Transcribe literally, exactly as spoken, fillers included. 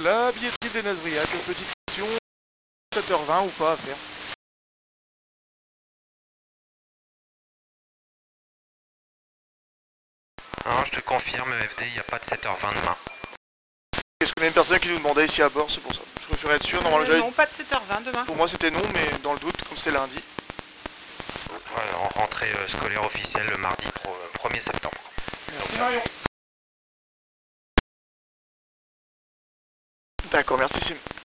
La billetterie des Nazriac, petite question, sept heures vingt ou pas à faire. Non, je te confirme, F D, il n'y a pas de sept heures vingt demain. Est-ce qu'il y a une personne qui nous demandait ici à bord, c'est pour ça. Je préférais être sûr, normalement euh, Non, pas de sept heures vingt demain. Pour moi c'était non, mais dans le doute, comme c'est lundi. Ouais, en rentrée euh, scolaire officielle le mardi premier septembre. Merci Marion. D'accord, merci Sim.